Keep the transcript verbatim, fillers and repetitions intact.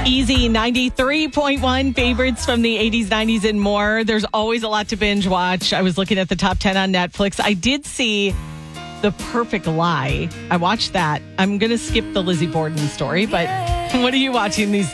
Easy ninety-three point one favorites from the eighties, nineties, and more. There's always a lot to binge watch. I was looking at the top ten on Netflix. I did see The Perfect Lie. I watched that. I'm going to skip the Lizzie Borden story, but what are you watching these